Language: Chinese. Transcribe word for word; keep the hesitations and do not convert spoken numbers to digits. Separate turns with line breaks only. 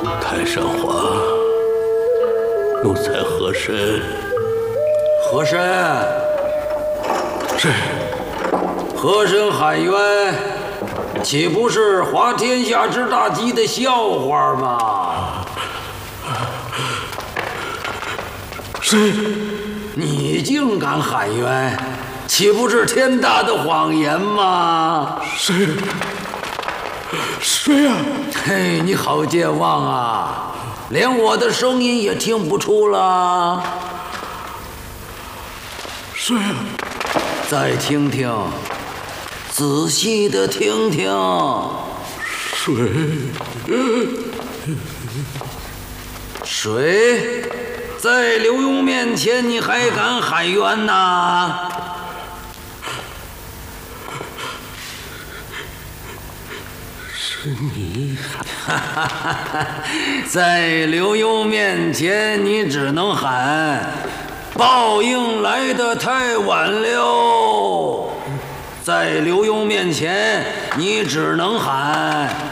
太上皇，奴才和珅。
和珅，
是。
和珅喊冤，岂不是滑天下之大稽的笑话吗？
是。
你竟敢喊冤，岂不是天大的谎言吗？
是。谁呀？
嘿，你好健忘啊，连我的声音也听不出了。
谁呀？
再听听，仔细的听听。
谁？
谁？在刘墉面前你还敢喊冤呐？
是你。
在刘墉面前你只能喊报应来得太晚了。在刘墉面前你只能喊